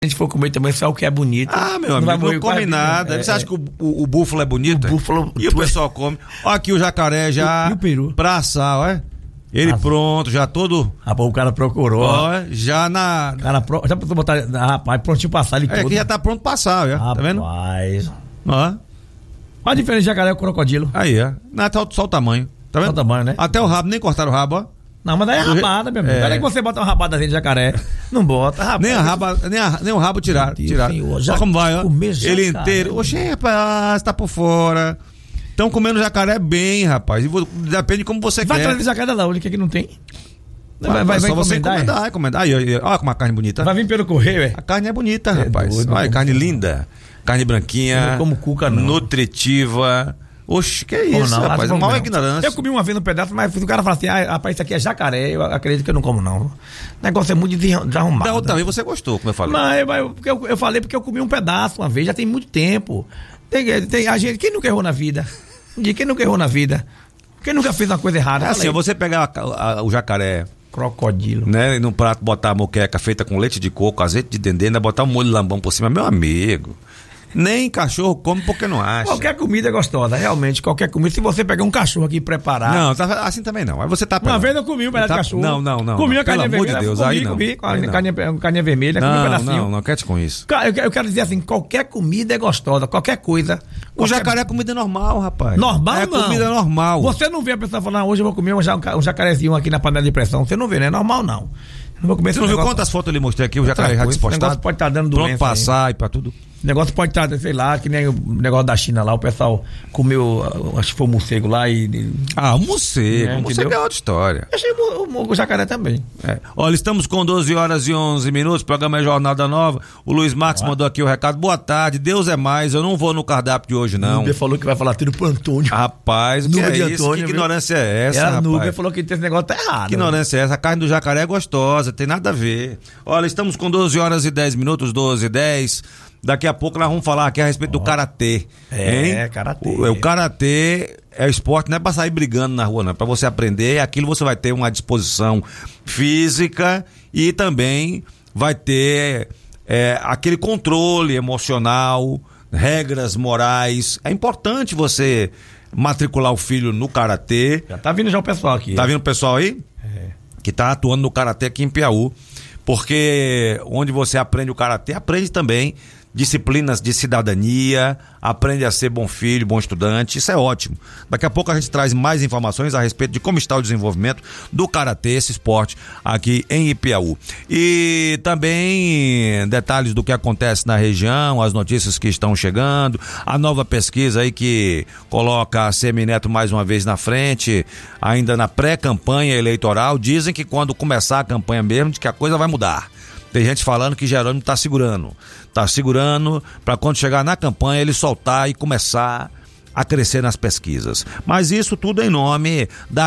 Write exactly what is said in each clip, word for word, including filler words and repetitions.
a gente for comer também só o que é bonito. Ah, meu amigo, não, não come nada. É, você acha que o, o, o búfalo é bonito? O búfalo... E o pessoal é... come. Ó, aqui o jacaré já... E o peru? Pra assar, ó. Ele ah, pronto, já todo... Rapaz, o cara procurou. Ó, já na... Cara, pro... já pra botar... Rapaz, prontinho pra assar ele é, todo. É que já tá pronto pra assar, já. Rapaz. Tá vendo? Rapaz. Ó. Qual a diferença de jacaré e o crocodilo? Aí, ó. Não, só, só o tamanho. Tá vendo? Só o tamanho, né? Até o rabo, nem cortaram o rabo, ó. Não, mas daí é rabada, meu amigo. É. Daí que você bota uma rabada dentro de jacaré. Não bota, rapaz. Nem, a raba, nem, a, nem o rabo tiraram. tiraram. Olha como vai, ó. Ele inteiro. Oxe, rapaz, tá por fora. Estão comendo jacaré bem, rapaz. E vou, depende de como você vai quer. Vai trazer jacaré da onde, que aqui não tem? Vai, vai, vai, só vai você encomendar, encomendar. Aí, olha como a carne bonita. Vai vir pelo correio, é? A carne é bonita, é rapaz. Doido, olha, carne linda. Carne branquinha. Não como cuca, não. Nutritiva. Oxe, que é isso, não, rapaz? Mal ignorância. Eu comi uma vez no pedaço, mas o cara fala assim: ah, rapaz, isso aqui é jacaré. Eu acredito que eu não como, não. O negócio é muito desarrumado. Da outra vez você gostou, como eu falei. Não, eu, eu, eu falei porque eu comi um pedaço uma vez, já tem muito tempo. Tem, tem, a gente, quem nunca errou na vida? De quem nunca errou na vida? Quem nunca fez uma coisa errada? É assim, você pegar a, a, o jacaré. Crocodilo. Né? E no prato botar a moqueca feita com leite de coco, azeite de dendê, ainda botar um molho lambão por cima, meu amigo. Nem cachorro come porque não acha. Qualquer comida é gostosa, realmente, qualquer comida. Se você pegar um cachorro aqui e preparar... Não, tá, assim também não. Aí você tá... Uma vez eu comi um pedaço tá, de cachorro. Não, não, não. Comi não. a carne Pelo vermelha. amor de Deus, comi, aí não. Comi, aí não. Carne, carne vermelha, não, comi um pedacinho. Não, não, quero com isso. Eu, eu quero dizer assim, qualquer comida é gostosa, qualquer coisa. O qualquer... jacaré é comida normal, rapaz. Normal é não. É comida normal. Você não vê a pessoa falar, hoje eu vou comer um, um jacarezinho aqui na panela de pressão. Você não vê, né? É normal não. Não vou comer. Você não viu quantas fotos eu lhe mostrei aqui? O jacaré já despostado. O negócio pode estar dando doença. Pronto pra assar e pra tudo. O negócio pode estar, sei lá, que nem o negócio da China lá, o pessoal comeu, acho que foi o morcego lá e... Ah, o morcego, é, o morcego é outra história. Eu achei o, o, o jacaré também. É. Olha, estamos com doze horas e onze minutos, programa é Jornada Nova, o Luiz Marques ah. mandou aqui o recado, boa tarde, Deus é mais, eu não vou no cardápio de hoje não. O Nubia falou que vai falar tudo pro Antônio. Rapaz, o que é isso? Antônio, que ignorância viu? É essa, é, rapaz? A Nubia falou que esse negócio tá errado. Que ignorância é essa? A carne do jacaré é gostosa, tem nada a ver. Olha, estamos com doze horas e dez minutos, doze e dez. Daqui a pouco nós vamos falar aqui a respeito oh. do karatê. É, karatê. O, o karatê é esporte, não é pra sair brigando na rua, não. É pra você aprender, aquilo você vai ter uma disposição física e também vai ter é, aquele controle emocional, regras morais. É importante você matricular o filho no karatê. Já tá vindo já o pessoal aqui. Tá vindo o pessoal aí? É. Que tá atuando no karatê aqui em Piauí. Porque onde você aprende o karatê, aprende também disciplinas de cidadania, aprende a ser bom filho, bom estudante, isso é ótimo. Daqui a pouco a gente traz mais informações a respeito de como está o desenvolvimento do karatê, esse esporte aqui em Ipiaú. E também detalhes do que acontece na região, as notícias que estão chegando, a nova pesquisa aí que coloca a Semineto mais uma vez na frente, ainda na pré-campanha eleitoral. Dizem que quando começar a campanha mesmo, de que a coisa vai mudar. Tem gente falando que Jerônimo tá segurando. Tá segurando para quando chegar na campanha ele soltar e começar a crescer nas pesquisas. Mas isso tudo em nome da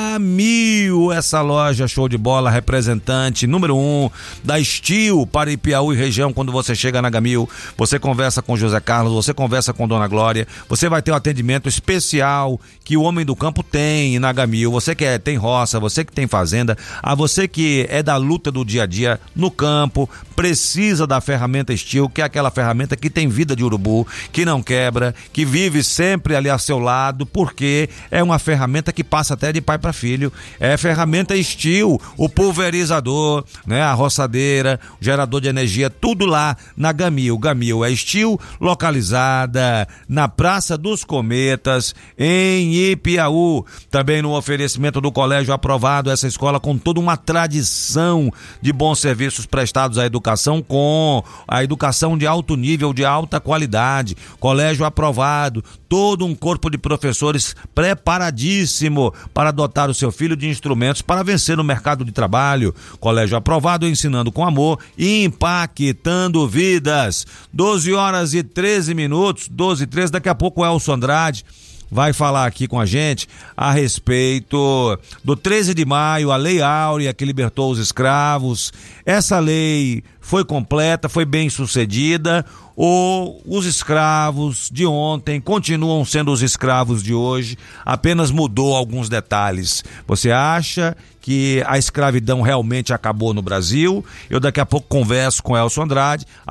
Gamil, essa loja show de bola, representante número um da Estil para Ipiaú e região. Quando você chega na Gamil, você conversa com José Carlos, você conversa com Dona Glória, você vai ter um atendimento especial que o homem do campo tem na Gamil. Você que é, tem roça, você que tem fazenda, a você que é da luta do dia a dia no campo, precisa da ferramenta Estil, que é aquela ferramenta que tem vida de urubu, que não quebra, que vive sempre sempre ali ao seu lado, porque é uma ferramenta que passa até de pai para filho. É ferramenta Estil, o pulverizador, né, a roçadeira, o gerador de energia, tudo lá na Gamil. Gamil é Estil, localizada na Praça dos Cometas, em Ipiaú. Também no oferecimento do Colégio Aprovado, essa escola com toda uma tradição de bons serviços prestados à educação, com a educação de alto nível, de alta qualidade. Colégio Aprovado, todo um corpo de professores preparadíssimo para dotar o seu filho de instrumentos para vencer no mercado de trabalho. Colégio Aprovado, ensinando com amor e impactando vidas. doze horas e treze minutos, doze e treze, daqui a pouco o Elson Andrade vai falar aqui com a gente a respeito do treze de maio, a Lei Áurea que libertou os escravos. Essa lei foi completa, foi bem sucedida, ou os escravos de ontem continuam sendo os escravos de hoje, apenas mudou alguns detalhes? Você acha que a escravidão realmente acabou no Brasil? Eu daqui a pouco converso com Elcio Andrade.